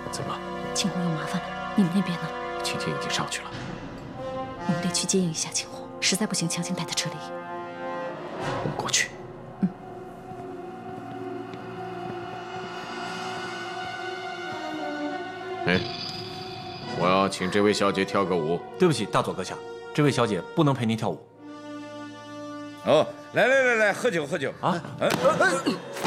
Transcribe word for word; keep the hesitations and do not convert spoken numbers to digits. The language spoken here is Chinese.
怎么了？ 庆红有麻烦了，你们那边呢？ 青青已经上去了， 我们得去接应一下庆红，实在不行强行带她撤离。 我们过去。 嗯。 哎，我要请这位小姐跳个舞。 对不起，大佐阁下，这位小姐不能陪您跳舞。 哦，来来来来，喝酒喝酒啊！ 嗯。